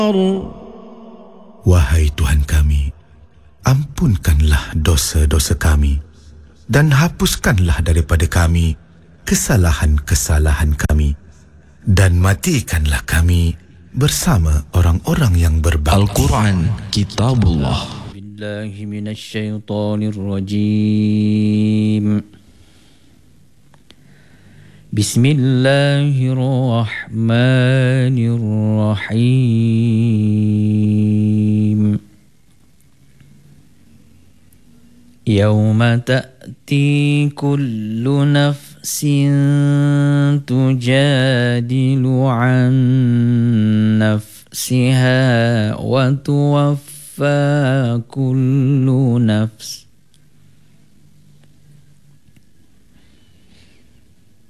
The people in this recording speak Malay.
Wahai Tuhan kami, ampunkanlah dosa-dosa kami dan hapuskanlah daripada kami kesalahan-kesalahan kami dan matikanlah kami bersama orang-orang yang berbakti. Al-Quran Kitabullah. Billahi minasyaitonir rajim. Bismillahirrahmanirrahim. Yawma ta'ti kullu nafsin tujadilu an nafsiha wa tuwaffa kullu nafs